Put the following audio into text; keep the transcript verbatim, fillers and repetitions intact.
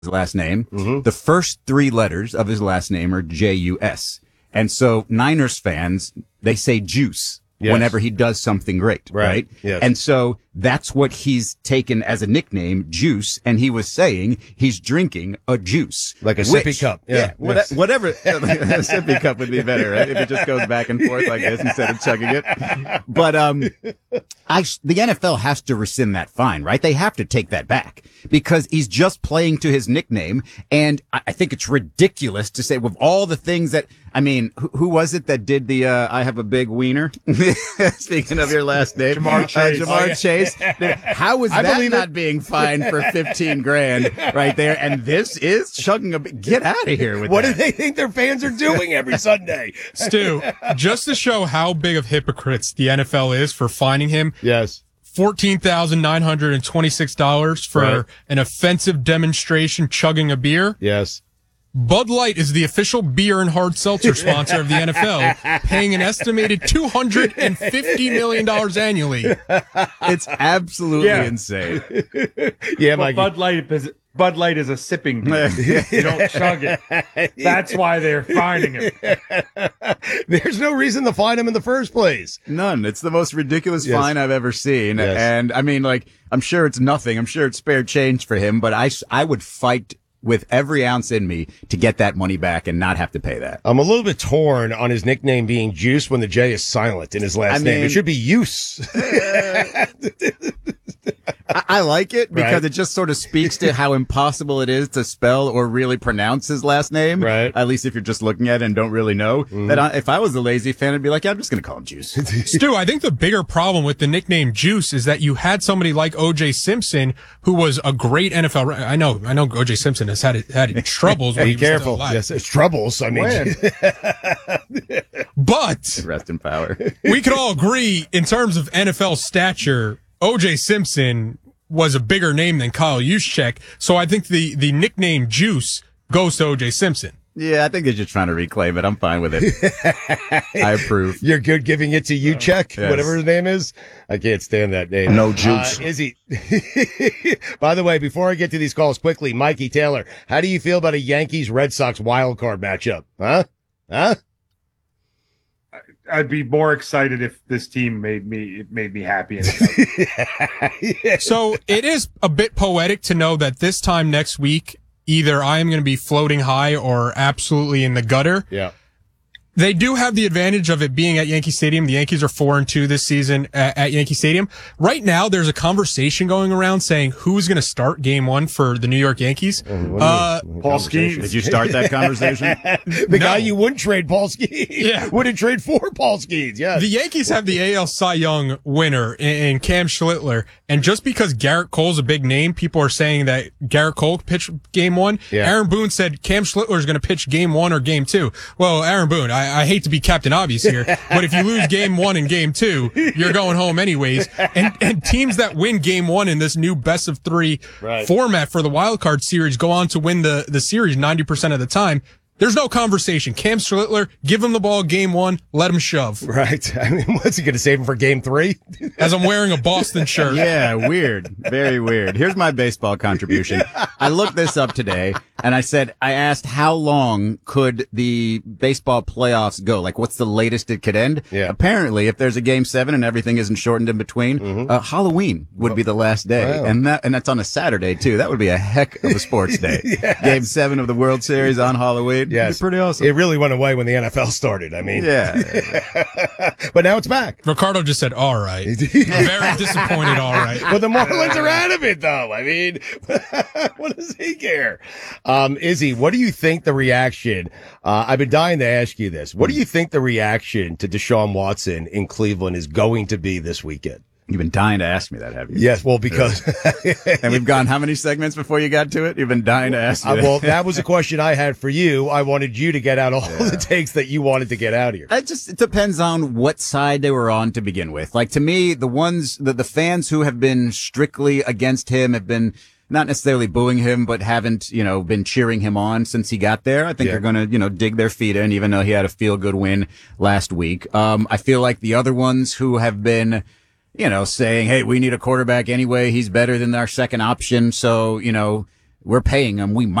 his last name. Mm-hmm. The first three letters of his last name are J U S. And so Niners fans, they say juice. Yes. Whenever he does something great, right? right? Yes. And so that's what he's taken as a nickname, Juice, and he was saying he's drinking a juice. Like a which, sippy cup. Yeah. yeah yes. Whatever. A sippy cup would be better, right? If it just goes back and forth like this instead of chugging it. But, um, I, the N F L has to rescind that fine, right? They have to take that back because he's just playing to his nickname. And I, I think it's ridiculous to say with all the things that, I mean, who, who was it that did the, uh, I have a big wiener? Speaking of your last name. Jamar Chase. Uh, Jamar oh, yeah. Chase. How is I that believe not it. being fined for fifteen grand right there? And this is chugging a bit. Get out of here with What that. do they think their fans are doing every Sunday? Stu, just to show how big of hypocrites the N F L is for fining him. Yes. fourteen thousand nine hundred twenty-six dollars for right. an offensive demonstration chugging a beer. Yes. Bud Light is the official beer and hard seltzer sponsor of the N F L, paying an estimated two hundred fifty million dollars annually. It's absolutely Yeah. insane. Yeah, But Mikey. Bud Light is Bud Light is a sipping beer. You don't chug it. That's why they're fining him. There's no reason to fine him in the first place. None. It's the most ridiculous Yes. fine I've ever seen. Yes. And I mean, like, I'm sure it's nothing. I'm sure it's spare change for him, but I, I would fight with every ounce in me to get that money back and not have to pay that. I'm a little bit torn on his nickname being Juice when the J is silent in his last I name. mean- It should be Use. I, I like it because Right. it just sort of speaks to how impossible it is to spell or really pronounce his last name. Right. At least if you're just looking at it and don't really know. Mm-hmm. That I, if I was a lazy fan, I'd be like, yeah, I'm just going to call him Juice. Stu, I think the bigger problem with the nickname Juice is that you had somebody like O J Simpson, who was a great N F L. I know, I know O J Simpson has had had troubles. when Be he was still careful. alive. Yes, it's troubles. I mean, But Rest in power. we could all agree in terms of N F L stature, O J Simpson was a bigger name than Kyle Juszczyk. So I think the, the nickname Juice goes to O J Simpson. Yeah, I think they're just trying to reclaim it. I'm fine with it. I approve. you're good giving it to you, check, Yes. whatever his name is. I can't stand that name. No Juice. Uh, is he? By the way, before I get to these calls quickly, Mikey Taylor, how do you feel about a Yankees Red Sox wild card matchup? Huh? Huh? I'd be more excited if this team made me it made me happy. So it is a bit poetic to know that this time next week, either I am going to be floating high or absolutely in the gutter. Yeah. They do have the advantage of it being at Yankee Stadium. The Yankees are four and two this season at, at Yankee Stadium. Right now, there's a conversation going around saying who's going to start game one for the New York Yankees. Uh, Paul Skeens. Did you start that conversation? The No. guy you wouldn't trade Paul Skeens. Yeah. Wouldn't trade for Paul Skeens. Yeah. The Yankees have the A L Cy Young winner in, in Cam Schlittler. And just because Garrett Cole's a big name, people are saying that Garrett Cole pitched game one. Yeah. Aaron Boone said Cam Schlittler is going to pitch game one or game two. Well, Aaron Boone, I, I hate to be Captain Obvious here, but if you lose game one and game two, you're going home anyways. And, and teams that win game one in this new best of three Right. format for the wild card series go on to win the, the series ninety percent of the time. There's no conversation. Cam Schlittler, give him the ball game one, let him shove. Right. I mean, what's he going to save him for game three? As I'm wearing a Boston shirt. Yeah, weird. Very weird. Here's my baseball contribution. I looked this up today and I said, I asked how long could the baseball playoffs go? Like, what's the latest it could end? Yeah. Apparently, if there's a game seven and everything isn't shortened in between, uh, Halloween would be the last day. Mm-hmm. Wow. And that, and that's on a Saturday too. That would be a heck of a sports day. Game seven of the World Series on Halloween. Yes. It'd be pretty awesome. It really went away when the N F L started. I mean, Yeah. but now it's back. Ricardo just said, all right. Very disappointed, all right. But the Marlins are out of it, though. I mean, what does he care? Um, Izzy, what do you think the reaction? Uh, I've been dying to ask you this. What do you think the reaction to Deshaun Watson in Cleveland is going to be this weekend? You've been dying to ask me that, have you? Yes, well, because And we've gone how many segments before you got to it? You've been dying to ask me uh, that. well, that was a question I had for you. I wanted you to get out all the takes that you wanted to get out here. It just it depends on what side they were on to begin with. Like, to me, the ones, the, the fans who have been strictly against him have been not necessarily booing him, but haven't, you know, been cheering him on since he got there. I think Yeah. they're going to, you know, dig their feet in, even though he had a feel good win last week. Um, I feel like the other ones who have been, you know, saying, hey, we need a quarterback anyway. He's better than our second option. So, you know, we're paying them. We